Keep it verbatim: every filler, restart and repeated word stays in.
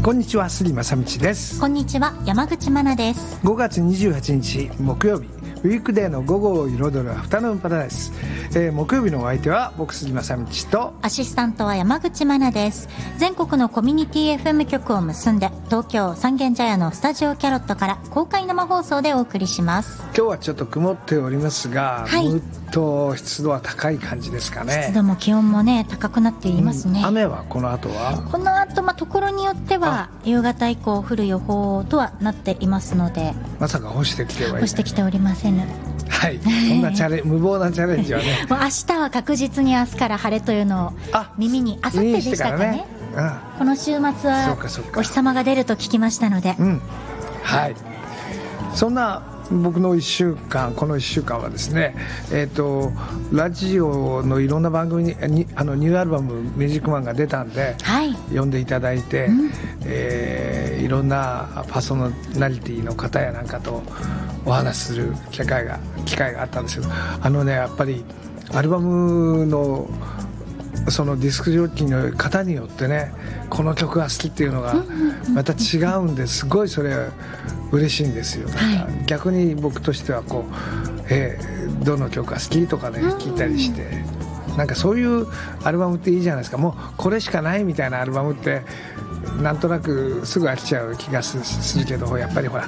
こんにちは、杉正道です。 こんにちは、山口真奈です。 ごがつにじゅうはちにち木曜日、ウィークデーの午後を彩るアフタヌーンパラダイス、えー、木曜日のお相手は僕杉正道とアシスタントは山口真奈です。全国のコミュニティ エフエム 局を結んで東京三軒茶屋のスタジオキャロットから公開生放送でお送りします。 今日はちょっと曇っておりますが、 はい、 むっと湿度は高い感じですかね。 湿度も気温もね高くなっていますね、 うん、雨はこの後はこの後、まあ、ところによっては夕方以降降る予報とはなっていますので、 まさか干してきてはいない、 干してきておりません。 はい、そんなチャレ無謀なチャレンジはねもう明日は確実に明日から晴れというのを耳に、あさってでしたかね、うん、この週末はお日様が出ると聞きましたので、 うん、はい、そんな僕のいっしゅうかん、このいっしゅうかんはですね、えーと、ラジオのいろんな番組に、にあのニューアルバムミュージックマンが出たんで、はい、読んでいただいて、うん、えー、いろんなパーソナリティの方やなんかとお話しする機会が機会があったんですけど、あのね、やっぱりアルバムのそのディスクジョッキーの方によってね、この曲が好きっていうのがまた違うんで、すごいそれ嬉しいんですよ。なんか逆に僕としてはこう、えー、どの曲が好きとかね聞いたりして、なんかそういうアルバムっていいじゃないですか。もうこれしかないみたいなアルバムってなんとなくすぐ飽きちゃう気がするけど、やっぱりほら